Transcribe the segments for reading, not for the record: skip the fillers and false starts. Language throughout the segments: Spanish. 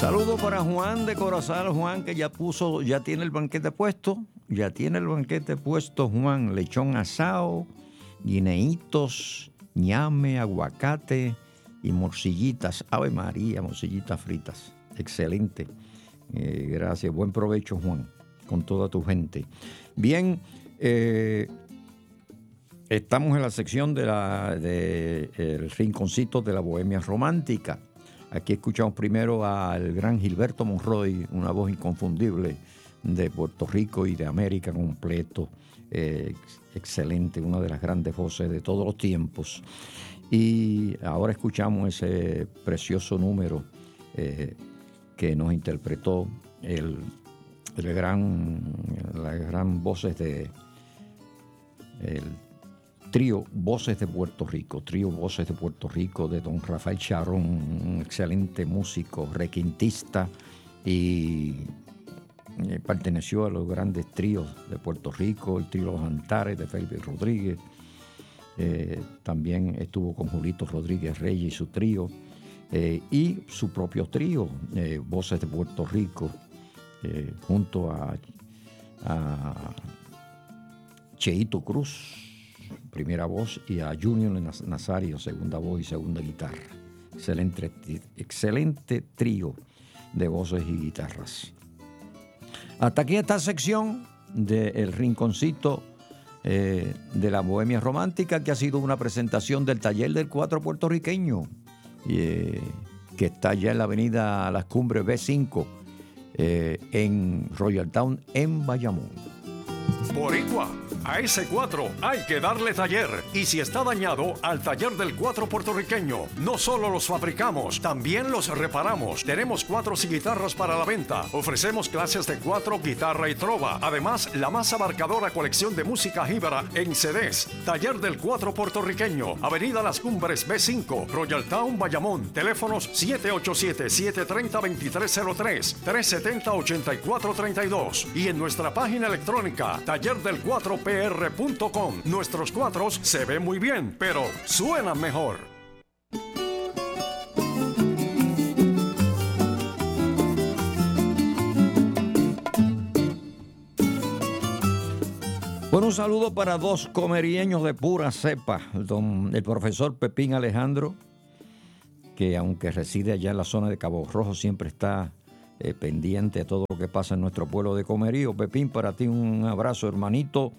Saludo para Juan de Corozal, Juan, que ya tiene el banquete puesto. Ya tiene el banquete puesto, Juan. Lechón asado, guineitos, ñame, aguacate y morcillitas. Ave María, morcillitas fritas. Excelente. Gracias. Buen provecho, Juan, con toda tu gente. Bien, estamos en la sección el rinconcito de la bohemia romántica. Aquí escuchamos primero al gran Gilberto Monroy, una voz inconfundible de Puerto Rico y de América completo. Excelente, una de las grandes voces de todos los tiempos. Y ahora escuchamos ese precioso número que nos interpretó las gran voces el trío Voces de Puerto Rico, de don Rafael Charrón, un excelente músico, requintista, y perteneció a los grandes tríos de Puerto Rico, el trío Los Antares de Félix Rodríguez. También estuvo con Julito Rodríguez Reyes y su trío, y su propio trío, Voces de Puerto Rico, junto a Cheito Cruz, primera voz, y a Junior Nazario, segunda voz y segunda guitarra. Excelente trío de voces y guitarras. Hasta aquí esta sección del rinconcito de la bohemia romántica, que ha sido una presentación del Taller del Cuatro puertorriqueño, que está allá en la avenida Las Cumbres B5, en Royal Town, en Bayamón. Boricua, a ese 4 hay que darle taller. Y si está dañado, al Taller del Cuatro puertorriqueño. No solo los fabricamos, también los reparamos. Tenemos cuatros y guitarras para la venta. Ofrecemos clases de cuatro, guitarra y trova. Además, la más abarcadora colección de música jíbara en CDs. Taller del Cuatro puertorriqueño, avenida Las Cumbres B5, Royal Town, Bayamón. Teléfonos 787-730-2303, 370-8432. Y en nuestra página electrónica, tallerdelcuatropr.com. Nuestros cuatros se ven muy bien, pero suenan mejor. Bueno, un saludo para dos comerieños de pura cepa, el profesor Pepín Alejandro, que aunque reside allá en la zona de Cabo Rojo, siempre está pendiente de todo lo que pasa en nuestro pueblo de Comerío. Pepín, para ti un abrazo, hermanito,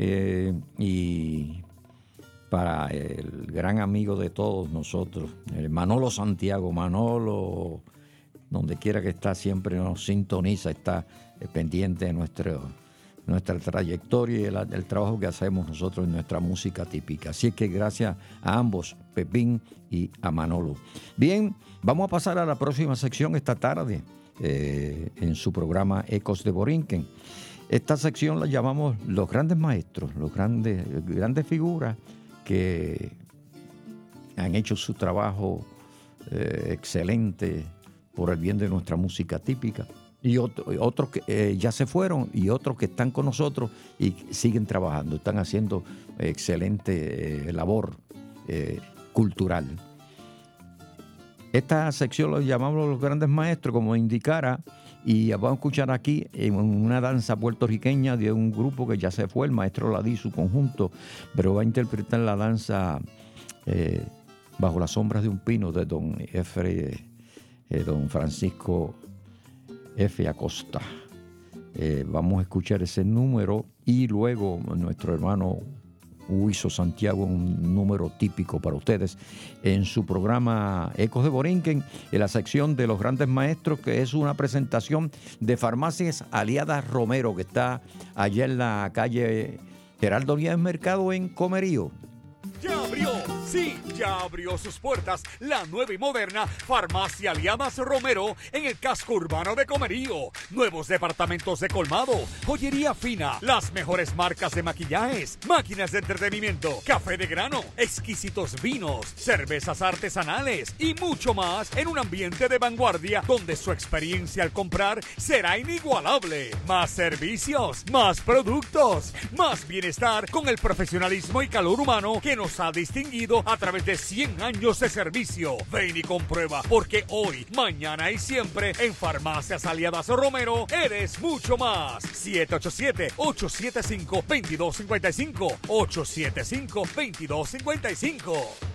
y para el gran amigo de todos nosotros, el Manolo Santiago. Manolo, donde quiera que está, siempre nos sintoniza, está pendiente de nuestra trayectoria y el trabajo que hacemos nosotros en nuestra música típica. Así que gracias a ambos, Pepín y a Manolo. Bien, vamos a pasar a la próxima sección esta tarde, en su programa Ecos de Borinquen. Esta sección la llamamos Los Grandes Maestros, los grandes figuras que han hecho su trabajo excelente por el bien de nuestra música típica. Y otros que ya se fueron, y otros que están con nosotros y siguen trabajando, están haciendo excelente labor cultural. Esta sección la llamamos Los Grandes Maestros, como indicara, y vamos a escuchar aquí en una danza puertorriqueña de un grupo que ya se fue, el Maestro Ladí, su conjunto, pero va a interpretar la danza Bajo las sombras de un pino, de don Francisco F. Acosta. Vamos a escuchar ese número, y luego nuestro hermano Huizo Santiago, un número típico para ustedes en su programa Ecos de Borinquen, en la sección de Los Grandes Maestros, que es una presentación de Farmacias Aliadas Romero, que está allá en la calle Geraldo Díaz Mercado, en Comerío. ¡Ya abrió! Sí, ya abrió sus puertas la nueva y moderna Farmacia Aliadas Romero en el casco urbano de Comerío. Nuevos departamentos de colmado, joyería fina, las mejores marcas de maquillajes, máquinas de entretenimiento, café de grano, exquisitos vinos, cervezas artesanales y mucho más en un ambiente de vanguardia donde su experiencia al comprar será inigualable. Más servicios, más productos, más bienestar con el profesionalismo y calor humano que nos ha distinguido a través de 100 años de servicio. Ven y comprueba, porque hoy, mañana y siempre en Farmacias Aliadas Romero eres mucho más. 787-875-2255. 875-2255.